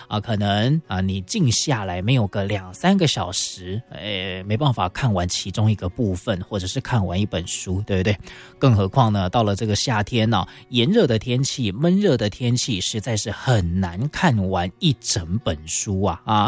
可能你静下来没有个2-3个小时，没办法看完其中一个部分，或者是看完一本书，对不对？更何况呢，到了这个夏天呢，炎热的天气、闷热的天气，实在是很难看完一整本书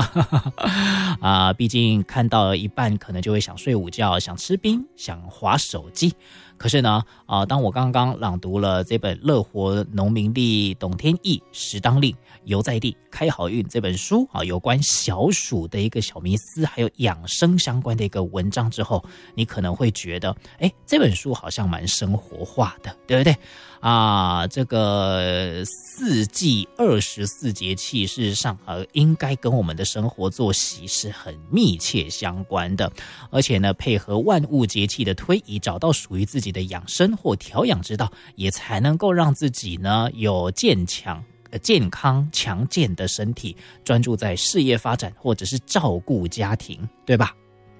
毕竟看到一半可能就会想睡午觉、想吃冰、想滑手机。可是呢，当我刚刚朗读了这本《乐活农民历懂天意时当令游在地开好运》这本书有关小鼠的一个小迷思，还有养生相关的一个文章之后，你可能会觉得，这本书好像蛮生活化的，对不对？这个4季24节气，事实上应该跟我们的生活作息是很密切相关的，而且呢，配合万物节气的推移，找到属于自己的养生或调养之道，也才能够让自己呢有健康强健的身体，专注在事业发展或者是照顾家庭，对吧？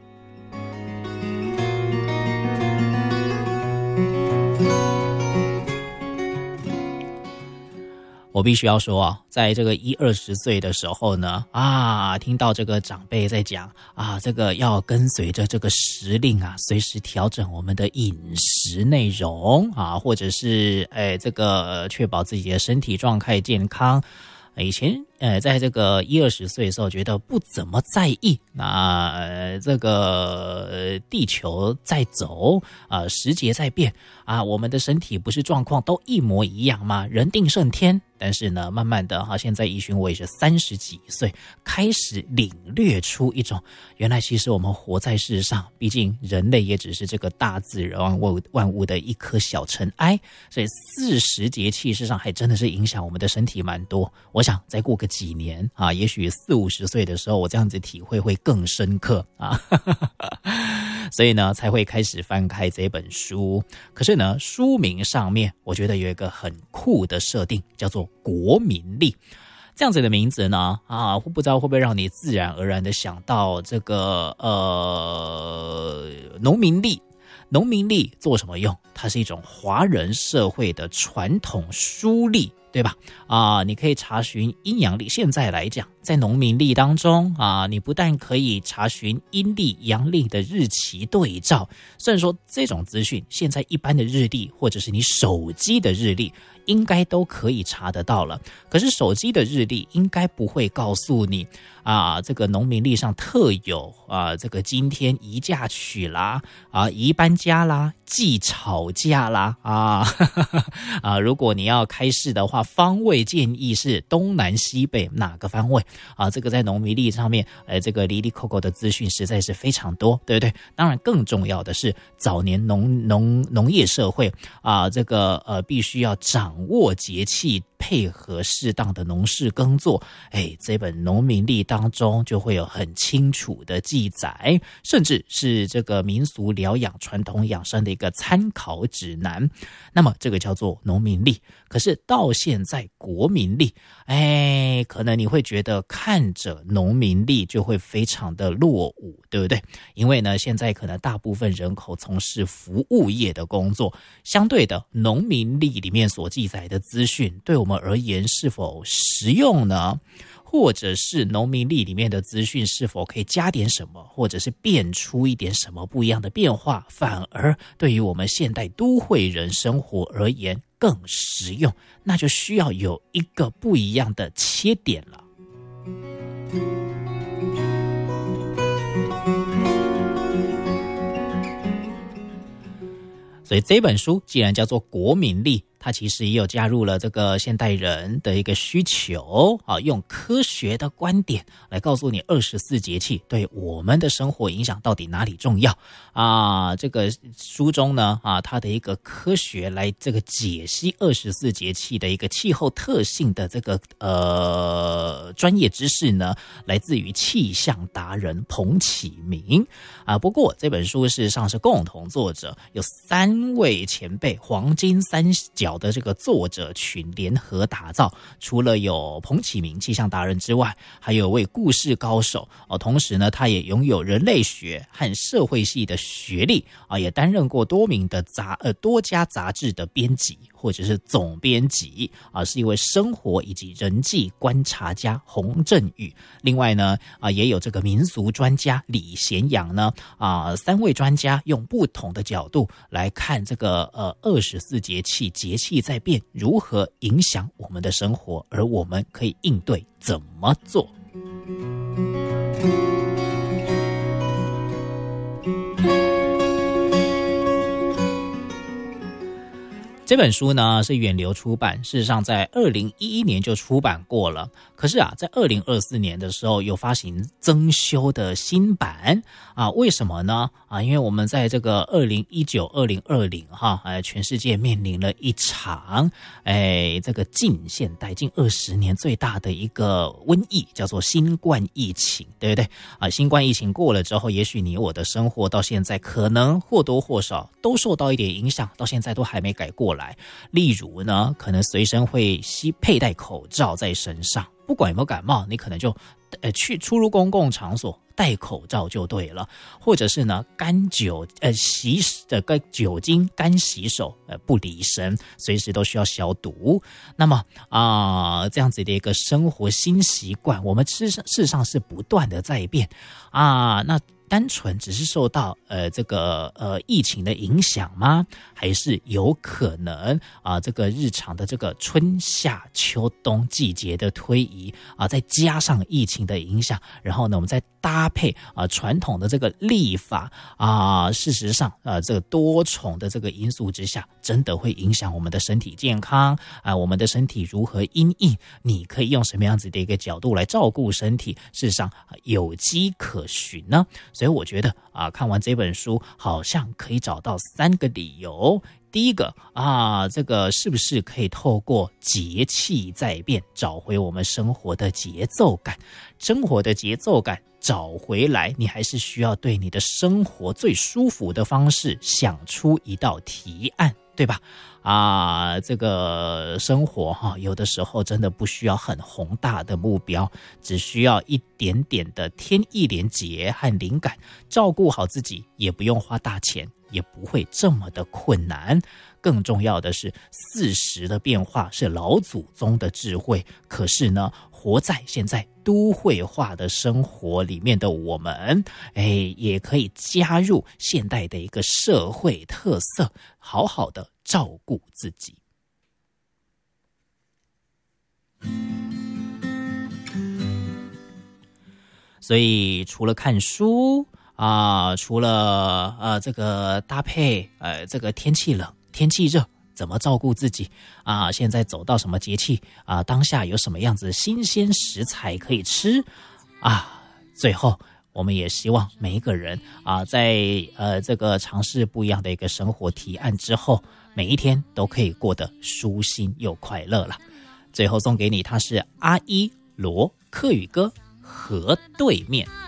我必须要说在这个20岁的时候呢，听到这个长辈在讲这个要跟随着这个时令随时调整我们的饮食内容或者是这个确保自己的身体状态健康。以前在这个20岁的时候觉得不怎么在意，这个地球在走时节在变我们的身体不是状况都一模一样吗？人定胜天。但是呢，慢慢的现在依循我也是30几岁，开始领略出一种原来其实我们活在世上，毕竟人类也只是这个大自然万物的一颗小尘埃，所以40节气事实上还真的是影响我们的身体蛮多。我想再过个几年也许40-50岁的时候，我这样子体会会更深刻所以呢才会开始翻开这本书。可是呢，书名上面我觉得有一个很酷的设定，叫做国民历。这样子的名字呢不知道会不会让你自然而然的想到这个农民历。农民历做什么用？它是一种华人社会的传统书历，对吧？你可以查询阴阳历。现在来讲，在农民历当中你不但可以查询阴历、阳历的日期对照，虽然说这种资讯现在一般的日历或者是你手机的日历应该都可以查得到了，可是手机的日历应该不会告诉你这个农民历上特有这个今天宜嫁娶啦宜搬家啦忌吵架啦如果你要开市的话，方位建议是东南西北哪个方位这个在农民历上面这个哩哩扣扣的资讯实在是非常多，对不对？当然更重要的是早年农业社会这个必须要掌握节气，配合适当的农事耕作，这本农民历当中就会有很清楚的记载，甚至是这个民俗疗养、传统养生的一个参考指南。那么这个叫做农民历。可是到现在国民历，可能你会觉得看着农民历就会非常的落伍，对不对？因为呢，现在可能大部分人口从事服务业的工作，相对的农民历里面所记载的资讯对我们而言是否实用呢？或者是农民历里面的资讯是否可以加点什么，或者是变出一点什么不一样的变化，反而对于我们现代都会人生活而言更实用，那就需要有一个不一样的切点了。所以这本书既然叫做国民历，它其实也有加入了这个现代人的一个需求用科学的观点来告诉你24节气对我们的生活影响到底哪里重要这个书中呢它的一个科学来这个解析24节气的一个气候特性的这个专业知识呢，来自于气象达人彭启明不过这本书事实上是共同作者，有3位前辈黄金三角的这个作者群联合打造，除了有彭启明气象达人之外，还有位故事高手同时呢，他也拥有人类学和社会系的学历也担任过多家杂志的编辑， 或者是总编辑是一位生活以及人际观察家洪振宇。另外呢也有这个民俗专家李贤阳呢3位专家用不同的角度来看这个24节气，节气在变，如何影响我们的生活，而我们可以应对怎么做。这本书呢是远流出版，事实上在2011年就出版过了，可是在2024年的时候有发行增修的新版为什么呢因为我们在这个2019、2020全世界面临了一场这个近现代近20年最大的一个瘟疫，叫做新冠疫情，对不对新冠疫情过了之后，也许你我的生活到现在可能或多或少都受到一点影响，到现在都还没改过来。例如呢，可能随身会佩戴口罩在身上，不管有没有感冒，你可能就出入公共场所戴口罩就对了，或者是呢酒精干洗手不离身，随时都需要消毒。那么这样子的一个生活新习惯，我们事实上是不断的在变那单纯只是受到这个疫情的影响吗？还是有可能这个日常的这个春夏秋冬季节的推移再加上疫情的影响，然后呢我们再搭配传统的这个历法事实上这个多重的这个因素之下，真的会影响我们的身体健康我们的身体如何因应，你可以用什么样子的一个角度来照顾身体，事实上有迹可循呢。所以我觉得看完这本书好像可以找到3个理由。第一个这个是不是可以透过节气在变找回我们生活的节奏感？生活的节奏感找回来，你还是需要对你的生活最舒服的方式想出一道提案，对吧？这个生活有的时候真的不需要很宏大的目标，只需要一点点的添一点节和灵感，照顾好自己，也不用花大钱，也不会这么的困难。更重要的是，40的变化是老祖宗的智慧，可是呢，活在现在都会化的生活里面的我们，也可以加入现代的一个社会特色，好好的照顾自己。所以除了看书除了这个搭配这个天气冷天气热怎么照顾自己现在走到什么节气当下有什么样子新鲜食材可以吃最后我们也希望每一个人在这个尝试不一样的一个生活提案之后，每一天都可以过得舒心又快乐了。最后送给你，它是阿一罗客语歌河对面。